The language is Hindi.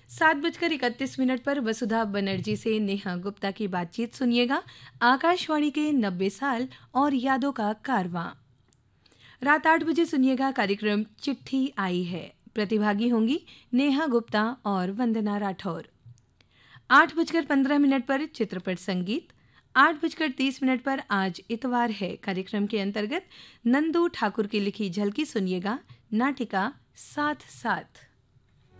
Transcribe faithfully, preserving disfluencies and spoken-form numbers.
सात बजकर इकतीस मिनट पर वसुधा बनर्जी से नेहा गुप्ता की बातचीत सुनिएगा। आकाशवाणी के नब्बे साल और यादों का कारवां। रात आठ बजे सुनिएगा कार्यक्रम चिट्ठी आई है। प्रतिभागी होंगी नेहा गुप्ता और वंदना राठौर। आठ बजकर पंद्रह मिनट पर चित्रपट संगीत। आठ बजकर तीस मिनट पर आज इतवार है कार्यक्रम के अंतर्गत नंदू ठाकुर की लिखी झलकी सुनिएगा। नाटिका साथ साथ।